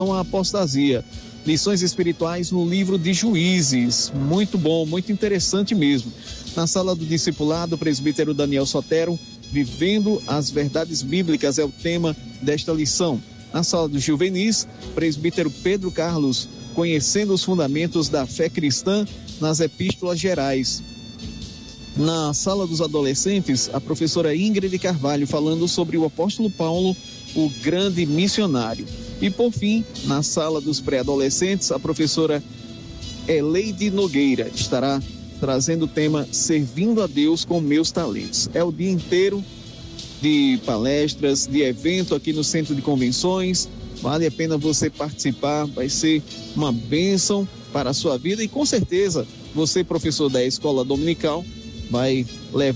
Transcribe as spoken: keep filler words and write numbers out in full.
à apostasia. Lições espirituais no livro de Juízes. Muito bom, muito interessante mesmo. Na sala do discipulado, o presbítero Daniel Sotero, vivendo as verdades bíblicas é o tema desta lição. Na sala dos juvenis, presbítero Pedro Carlos, conhecendo os fundamentos da fé cristã nas epístolas gerais. Na sala dos adolescentes, a professora Ingrid Carvalho falando sobre o apóstolo Paulo, o grande missionário. E por fim, na sala dos pré-adolescentes, a professora Eleide Nogueira estará trazendo o tema Servindo a Deus com Meus Talentos. É o dia inteiro de palestras, de evento aqui no Centro de Convenções. Vale a pena você participar, vai ser uma bênção para a sua vida e com certeza você, professor da escola dominical, vai levar